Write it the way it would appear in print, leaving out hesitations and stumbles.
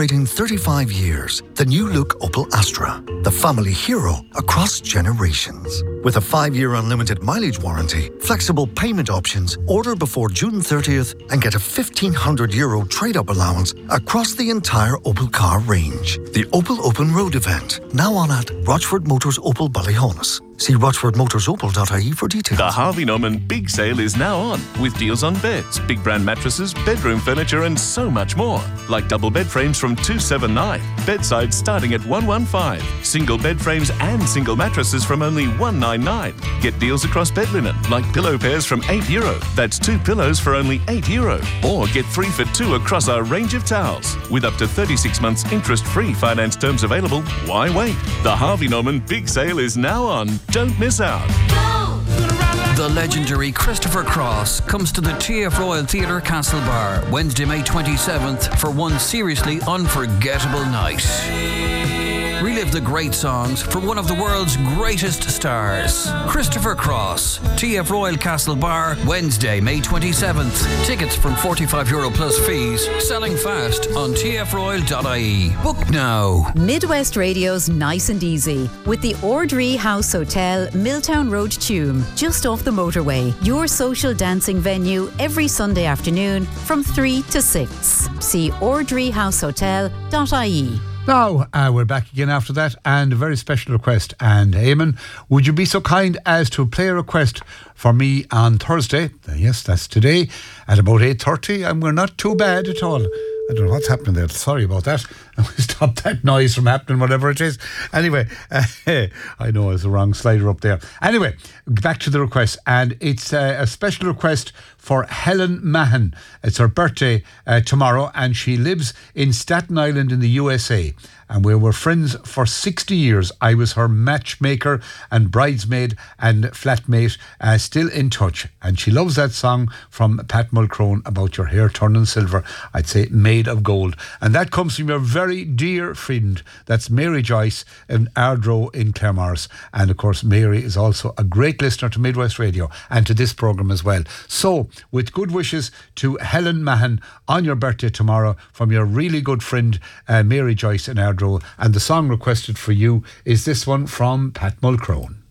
Celebrating 35 years, the new look Opel Astra, the family hero across generations. With a 5-year unlimited mileage warranty, flexible payment options, order before June 30th and get a €1,500 trade-up allowance across the entire Opel car range. The Opel Open Road event, now on at Rochford Motors Opel Ballyhonus. See rochfordmotorsopel.ie for details. The Harvey Norman Big Sale is now on, with deals on beds, big brand mattresses, bedroom furniture and so much more. Like double bed frames from $279, bedsides starting at $115, single bed frames and single mattresses from only $199. Get deals across bed linen, like pillow pairs from €8. That's 2 pillows for only €8. Or get 3 for 2 across our range of towels. With up to 36 months interest-free finance terms available, why wait? The Harvey Norman Big Sale is now on. Don't miss out. The legendary Christopher Cross comes to the TF Royal Theatre Castlebar Wednesday, May 27th for one seriously unforgettable night. Relive the great songs from one of the world's greatest stars. Christopher Cross, TF Royal Castlebar, Wednesday, May 27th. Tickets from €45 plus fees. Selling fast on tfroyal.ie. Book now. Midwest Radio's Nice and Easy with the Ordree House Hotel, Milltown Road, Tuam, just off the motorway. Your social dancing venue every Sunday afternoon from 3 to 6. See ordreehousehotel.ie. Now, we're back again after that, and a very special request. And Eamon, would you be so kind as to play a request for me on Thursday? Yes, that's today, at about 8:30, and we're not too bad at all. I don't know what's happening there. Sorry about that. Stop that noise from happening, whatever it is. Anyway, I know it's the wrong slider up there. Anyway, back to the request. And it's a special request for Helen Mahan. It's her birthday tomorrow, and she lives in Staten Island in the USA. And we were friends for 60 years. I was her matchmaker and bridesmaid and flatmate, still in touch. And she loves that song from Pat Mulcrone about your hair turning silver. I'd say made of gold. And that comes from your very dear friend. That's Mary Joyce in Ardrow in Claremorris. And of course, Mary is also a great listener to Midwest Radio and to this programme as well. So, with good wishes to Helen Mahan on your birthday tomorrow from your really good friend Mary Joyce in Ardrow. And the song requested for you is this one from Pat Mulcrone.